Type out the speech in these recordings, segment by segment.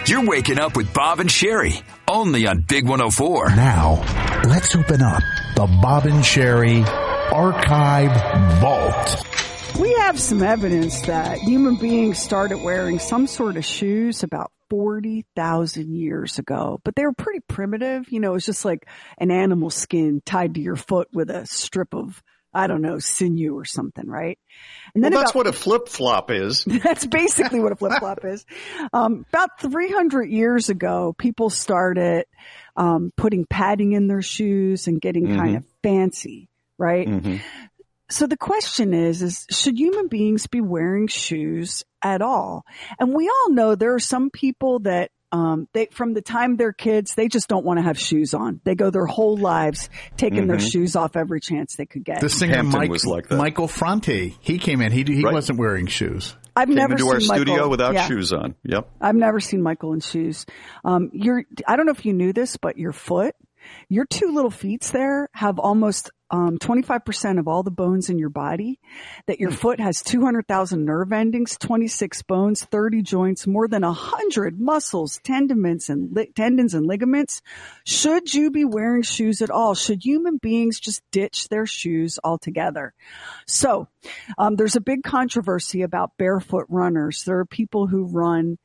You're waking up with Bob and Sherry, only on Big 104. Now, let's open up the Bob and Sherry Archive Vault. We have some evidence that human beings started wearing some sort of shoes about 40,000 years ago, but they were pretty primitive. You know, it was just like an animal skin tied to your foot with a strip of, I don't know, sinew or something, right? And then that's what a flip-flop is. That's basically what a flip-flop is. About 300 years ago, people started putting padding in their shoes and getting kind of fancy, right? Mm-hmm. So the question is should human beings be wearing shoes at all? And we all know there are some people that from the time they're kids, they just don't want to have shoes on. They go their whole lives taking their shoes off every chance they could get. The singer Michael Franti, he came in. He wasn't wearing shoes. I've never seen our studio Michael, without shoes on. Yep. I've never seen Michael in shoes. I don't know if you knew this, but your two little feet there have almost 25% of all the bones in your body, that your foot has 200,000 nerve endings, 26 bones, 30 joints, more than 100 muscles, tendons and ligaments. Should you be wearing shoes at all? Should human beings just ditch their shoes altogether? So, there's a big controversy about barefoot runners. There are people who run,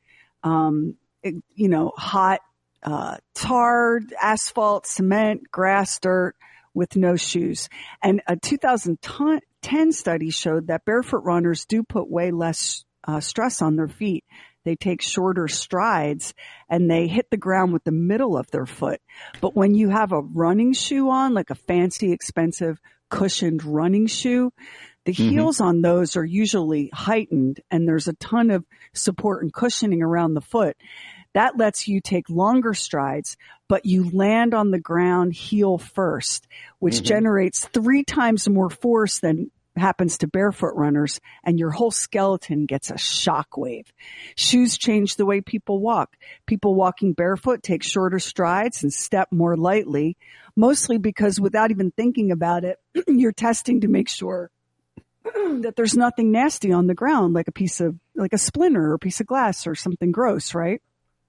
hot, tarred asphalt, cement, grass, dirt, with no shoes. And a 2010 study showed that barefoot runners do put way less stress on their feet. They take shorter strides and they hit the ground with the middle of their foot. But when you have a running shoe on, like a fancy, expensive, cushioned running shoe, the heels on those are usually heightened and there's a ton of support and cushioning around the foot. That lets you take longer strides, but you land on the ground heel first, which generates 3 times more force than happens to barefoot runners, and your whole skeleton gets a shock wave. Shoes change the way people walk. People walking barefoot take shorter strides and step more lightly, mostly because without even thinking about it, you're testing to make sure that there's nothing nasty on the ground, like a splinter or a piece of glass or something gross, right?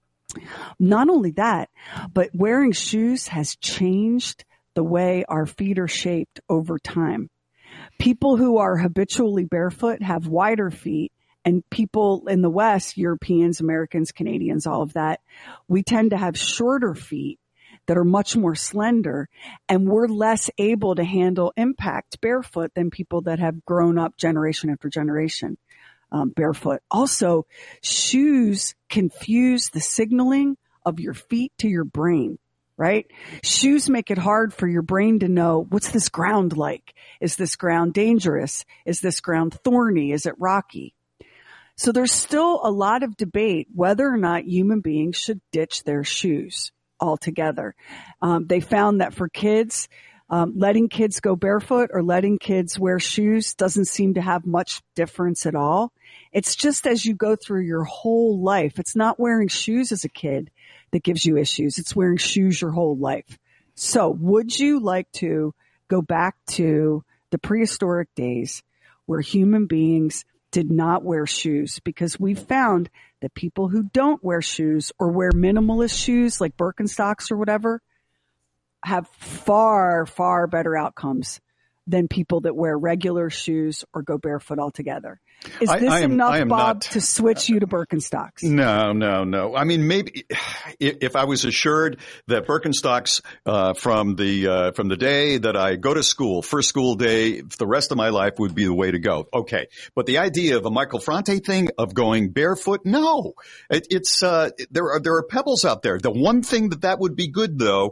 Not only that, but wearing shoes has changed the way our feet are shaped over time. People who are habitually barefoot have wider feet, and people in the West, Europeans, Americans, Canadians, all of that, we tend to have shorter feet that are much more slender, and we're less able to handle impact barefoot than people that have grown up generation after generation. Barefoot. Also, shoes confuse the signaling of your feet to your brain, right? Shoes make it hard for your brain to know, what's this ground like? Is this ground dangerous? Is this ground thorny? Is it rocky? So there's still a lot of debate whether or not human beings should ditch their shoes altogether. They found that for kids, letting kids go barefoot or letting kids wear shoes doesn't seem to have much difference at all. It's just as you go through your whole life. It's not wearing shoes as a kid that gives you issues. It's wearing shoes your whole life. So would you like to go back to the prehistoric days where human beings did not wear shoes? Because we found that people who don't wear shoes or wear minimalist shoes like Birkenstocks or whatever have far, far better outcomes than people that wear regular shoes or go barefoot altogether. Is this enough, Bob, to switch you to Birkenstocks? No. I mean, maybe if I was assured that Birkenstocks from the day that I go to school, first school day, for the rest of my life would be the way to go. Okay. But the idea of a Michael Franti thing of going barefoot, no. There are pebbles out there. The one thing that would be good, though,